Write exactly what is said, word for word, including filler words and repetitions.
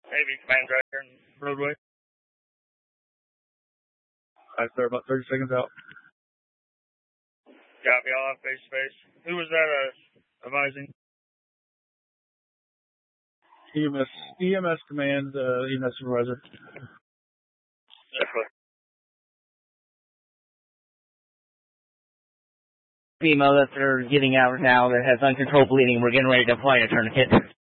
Navy command right here in roadway. I sir, about thirty seconds out. Copy, all off base space. Who was that uh, advising? E M S, E M S command, uh, E M S supervisor. Female that they're getting out now that has uncontrolled bleeding. We're getting ready to apply a tourniquet.